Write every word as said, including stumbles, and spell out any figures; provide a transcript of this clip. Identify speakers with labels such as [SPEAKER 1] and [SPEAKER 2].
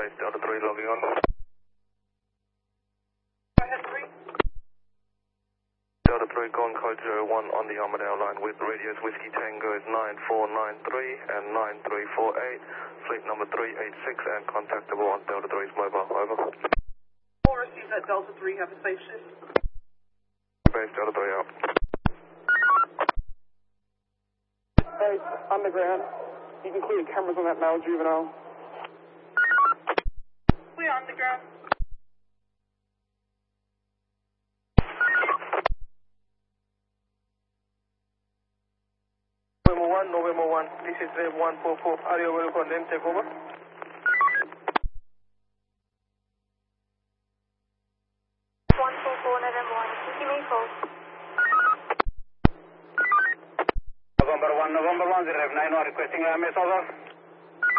[SPEAKER 1] Base Delta three logging on.
[SPEAKER 2] Go ahead, three.
[SPEAKER 1] Delta three calling code zero one on the Armadale line with radios Whiskey Tango is nine four nine three and nine three four eight. Fleet number three eight six and contactable on Delta three's mobile. Over.
[SPEAKER 2] We'll receive that Delta three. Have a safe shift.
[SPEAKER 1] Base Delta three out.
[SPEAKER 3] Hey, underground. You can clear the cameras on that male juvenile.
[SPEAKER 2] Clear underground.
[SPEAKER 3] November one, November one. This is Rev one four four. Audio will condemn. Take over.
[SPEAKER 4] one four four, November one. Give me full.
[SPEAKER 3] November one, November one, Rev nine one requesting A M S, over.